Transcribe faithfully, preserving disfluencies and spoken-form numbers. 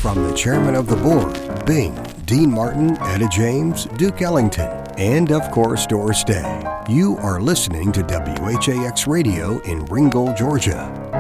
From the chairman of the board, Bing, Dean Martin, Etta James, Duke Ellington, and of course Doris Day, you are listening to W H A X Radio in Ringgold, Georgia.